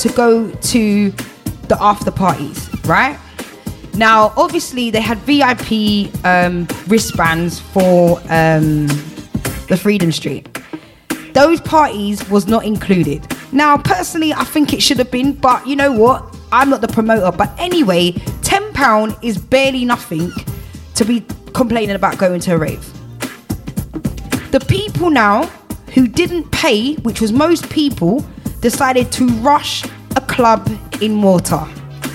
to go to the after parties, right? Now, obviously, they had VIP wristbands for the Freedom Street. Those parties was not included. Now, personally, I think it should have been, but you know what? I'm not the promoter. But anyway, £10 is barely nothing to be complaining about going to a rave. The people now who didn't pay, which was most people, decided to rush a club in Malta.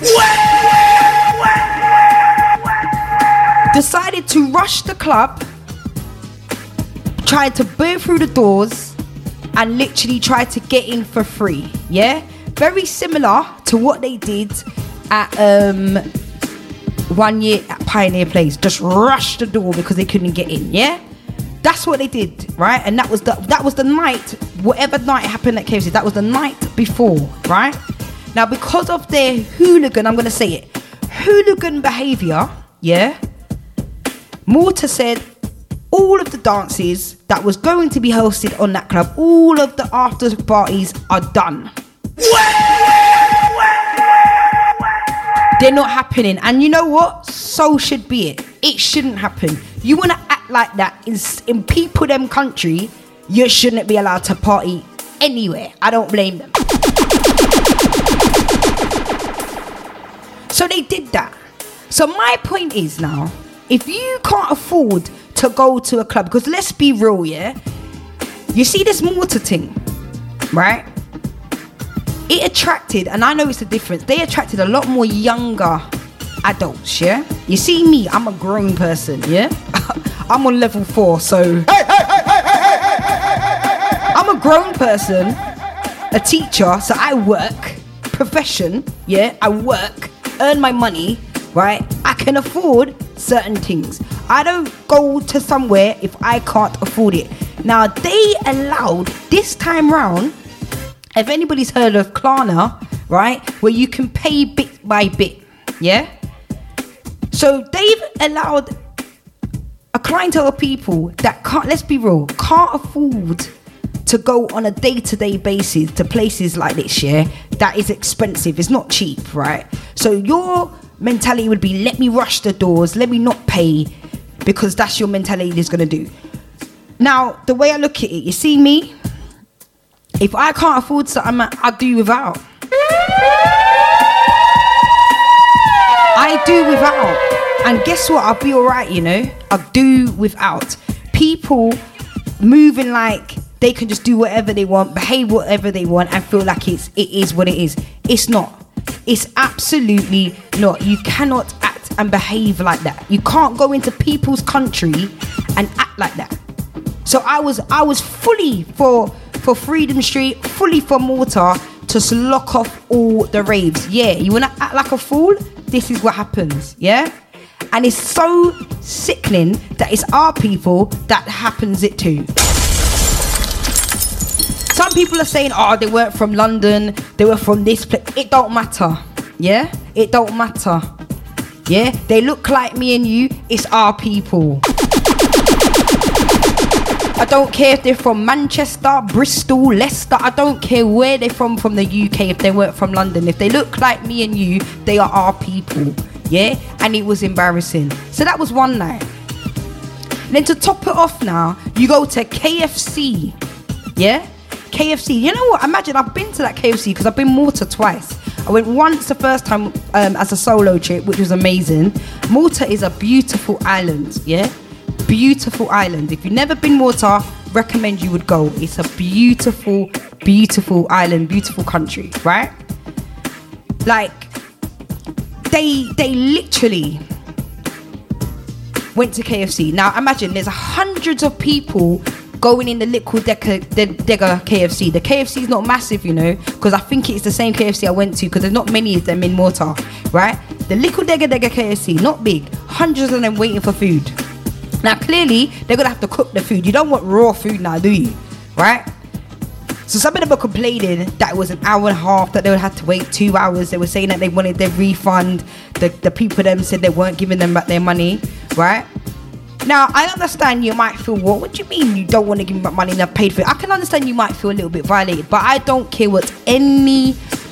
Decided to rush the club, tried to burst through the doors, and literally tried to get in for free. Yeah, very similar to what they did at 1 year at Pioneer Place. Just rushed the door because they couldn't get in. Yeah, that's what they did, right? And that was the night, whatever night happened at KFC. That was the night before, right? Now, because of their hooligan, I'm gonna say it, hooligan behaviour. Yeah. Malta said all of the dances that was going to be hosted on that club, all of the after parties are done. They're not happening. And you know what? So should be it. It shouldn't happen. You want to act like that in people them country, you shouldn't be allowed to party anywhere. I don't blame them. So they did that. So my point is now, if you can't afford to go to a club, because let's be real, yeah? You see this Malta thing, right? It attracted, and I know it's the difference, they attracted a lot more younger adults, yeah? You see me, I'm a grown person, yeah? I'm on level 4, so... I'm a grown person, a teacher, so I work, profession, yeah? I work, earn my money, right? I can afford certain things. I don't go to somewhere if I can't afford it. Now, they allowed this time round, if anybody's heard of Klarna, right, where you can pay bit by bit, yeah? So they've allowed a clientele of people that can't, let's be real, can't afford to go on a day-to-day basis to places like this, yeah? That is expensive. It's not cheap, right? So your mentality would be, let me rush the doors, let me not pay, because that's your mentality is going to do. Now, the way I look at it, you see me, if I can't afford something, I'll do without. I do without. And guess what? I'll be all right, you know? I'll do without. People moving like they can just do whatever they want, behave whatever they want, and feel like it is what it is. It's not. It's absolutely not. You cannot act and behave like that. You can't go into people's country and act like that. So I was fully for Freedom Street, fully for Malta to lock off all the raves. Yeah, you want to act like a fool? This is what happens, yeah? And it's so sickening that it's our people that happens it to. Some people are saying, oh, they weren't from London, they were from this place. It don't matter, yeah? It don't matter, yeah? They look like me and you, it's our people. I don't care if they're from Manchester, Bristol, Leicester. I don't care where they're from the UK, if they weren't from London. If they look like me and you, they are our people, yeah? And it was embarrassing. So that was one night. Then to top it off now, you go to KFC, yeah? KFC, you know what? Imagine I've been to that KFC because I've been Malta twice. I went once the first time as a solo trip, which was amazing. Malta is a beautiful island, yeah? Beautiful island. If you've never been Malta, recommend you would go. It's a beautiful, beautiful island, beautiful country, right? Like, they literally went to KFC. Now imagine there's hundreds of people going in the Little Degger KFC. The KFC is not massive, you know, because I think it's the same KFC I went to, because there's not many of them in Malta, right? The Little Degger KFC, not big, hundreds of them waiting for food. Now clearly they're gonna have to cook the food. You don't want raw food now, do you? Right? So some of them were complaining that it was an hour and a half, that they would have to wait 2 hours. They were saying that they wanted their refund. The people them said they weren't giving them back their money, right? Now, I understand you might feel, what do you mean you don't want to give me back money and I've paid for it? I can understand you might feel a little bit violated, but I don't care what any